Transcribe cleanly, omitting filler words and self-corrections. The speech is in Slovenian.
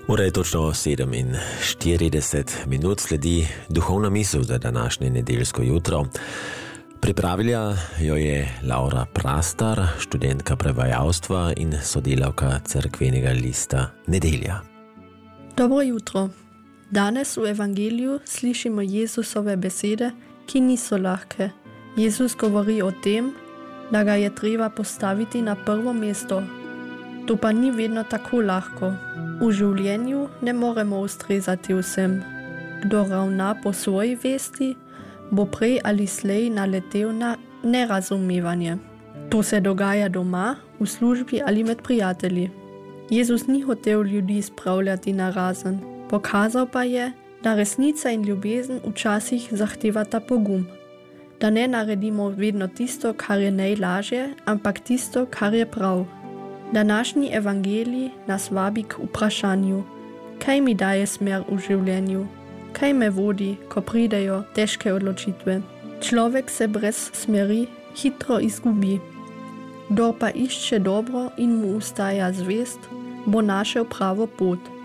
Ura je točno 7:40 minut, sledi duhovna misel za današnje nedeljsko jutro. Pripravila jo je Laura Prastar, študentka prevajalstva in sodelavka cerkvenega lista Nedelja. Dobro jutro. Danes v Evangeliju slišimo Jezusove besede, ki niso lahke. Jezus govori o tem, da ga je treba postaviti na prvo mesto. To pa ni vedno tako lahko. V življenju ne moremo ustrezati vsem. Kdo ravna po svoji vesti, bo prej ali slej naletel na nerazumevanje. To se dogaja doma, v službi ali med prijatelji. Jezus ni hotel ljudi spravljati na razen. Pokazal pa je, da resnica in ljubezen včasih zahtevata pogum. Da ne naredimo vedno tisto, kar je najlažje, ampak tisto, kar je prav. Današnji evangelij nas vabi k vprašanju, kaj mi daje smer v življenju, kaj me vodi, ko pridejo težke odločitve. Človek se brez smeri hitro izgubi. Kdor pa išče dobro in mu ostaja zvest, bo našel pravo pot.